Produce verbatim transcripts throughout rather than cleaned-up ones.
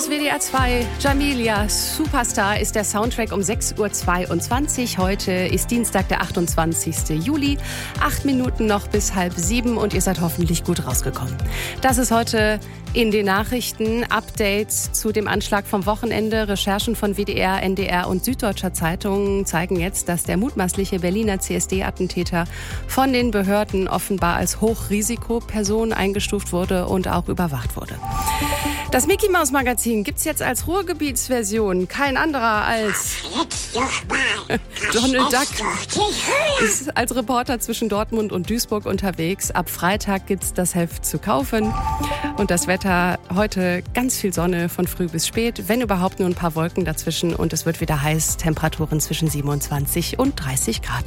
ist W D R zwei. Jamelia, Superstar ist der Soundtrack um sechs Uhr zweiundzwanzig. Heute ist Dienstag, der achtundzwanzigsten Juli. Acht Minuten noch bis halb sieben und ihr seid hoffentlich gut rausgekommen. Das ist heute in den Nachrichten. Updates zu dem Anschlag vom Wochenende. Recherchen von W D R, N D R und Süddeutscher Zeitung zeigen jetzt, dass der mutmaßliche Berliner C S D-Attentäter von den Behörden offenbar als Hochrisikoperson eingestuft wurde und auch überwacht wurde. Das Mickey-Maus-Magazin gibt's jetzt als Ruhrgebietsversion. Kein anderer als Donald Duck ist als Reporter zwischen Dortmund und Duisburg unterwegs. Ab Freitag gibt's das Heft zu kaufen. Und das Wetter heute ganz viel Sonne von früh bis spät, wenn überhaupt nur ein paar Wolken dazwischen. Und es wird wieder heiß, Temperaturen zwischen siebenundzwanzig und dreißig Grad.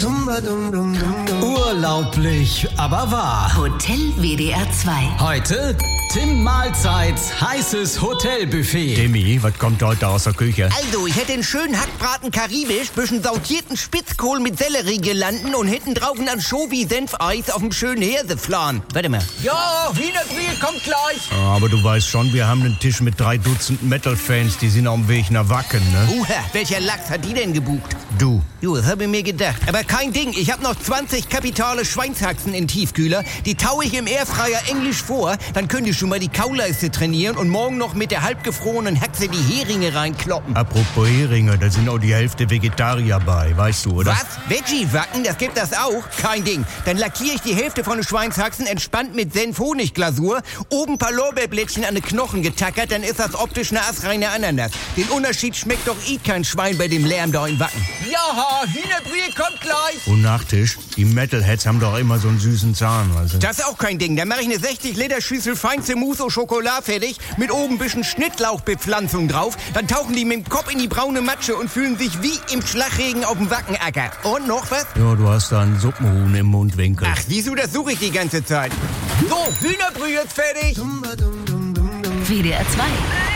Urlaublich, aber wahr. Hotel W D R zwei. Heute Tim Mahlzeits heißes Hotelbuffet. Timmy, was kommt heute aus der Küche? Also, ich hätte einen schönen Hackbraten karibisch, bisschen sautierten Spitzkohl mit Sellerie gelanden und hinten drauf ein Anchovy-Senfeis auf dem schönen Hirseflan. Warte mal. Ja, Hühnerbrühe kommt gleich. Aber du weißt schon, wir haben einen Tisch mit drei Dutzend Metal-Fans, die sind auf dem Weg nach Wacken, ne? Uha, welcher Lachs hat die denn gebucht? Du. Jo, das habe ich mir gedacht. Aber kein Ding, ich habe noch zwanzig kapitale Schweinshaxen in Tiefkühler. Die taue ich im Airfryer englisch vor, dann könnt ihr schon mal die Kauleiste trainieren und morgen noch mit der halbgefrorenen Haxe die Heringe reinkloppen. Apropos Heringe, da sind auch die Hälfte Vegetarier bei, weißt du, oder? Was? Veggie-Wacken? Das gibt das auch? Kein Ding. Dann lackiere ich die Hälfte von den Schweinshaxen entspannt mit Senf-Honig-Glasur, oben ein paar Lorbeerblättchen an den Knochen getackert, dann ist das optisch eine astreine Ananas. Den Unterschied schmeckt doch eh kein Schwein bei dem Lärm da in Wacken. Ja, Hühnerbrühe kommt gleich. Und Nachtisch? Die Metalheads haben doch immer so einen süßen Zahn, weißt du? Das ist auch kein Ding. Dann mache ich eine sechzig Liter Schüssel feinste Mousse au Chocolat fertig, mit oben ein bisschen Schnittlauchbepflanzung drauf. Dann tauchen die mit dem Kopf in die braune Matsche und fühlen sich wie im Schlagregen auf dem Wackenacker. Und noch was? Ja, du hast da einen Suppenhuhn im Mundwinkel. Ach, siehst du, das suche ich die ganze Zeit. So, Hühnerbrühe ist fertig. W D R zwei.